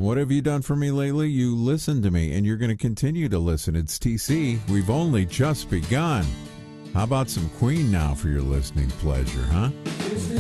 What have you done for me lately? You listened to me, and you're going to continue to listen. It's TC. We've only just begun. How about some Queen now for your listening pleasure, huh?